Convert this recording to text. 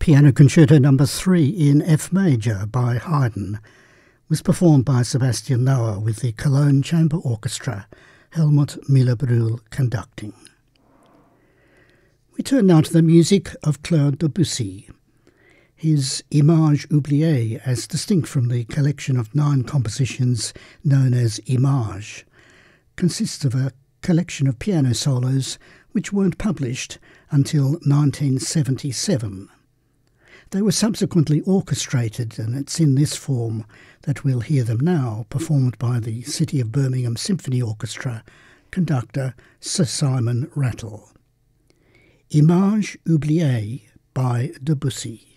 Piano Concerto No. 3 in F major by Haydn was performed by Sebastian Lauer with the Cologne Chamber Orchestra, Helmut Müller-Brühl conducting. We turn now to the music of Claude Debussy. His Images oubliées, as distinct from the collection of 9 compositions known as Images, consists of a collection of piano solos which weren't published until 1977. They were subsequently orchestrated, and it's in this form that we'll hear them now, performed by the City of Birmingham Symphony Orchestra conductor Sir Simon Rattle. Images oubliées by Debussy.